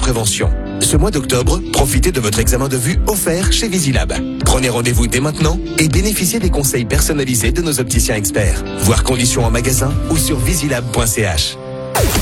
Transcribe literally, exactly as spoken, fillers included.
prévention. Ce mois d'octobre, profitez de votre examen de vue offert chez Visilab. Prenez rendez-vous dès maintenant et bénéficiez des conseils personnalisés de nos opticiens experts. Voir conditions en magasin ou sur visilab point c h.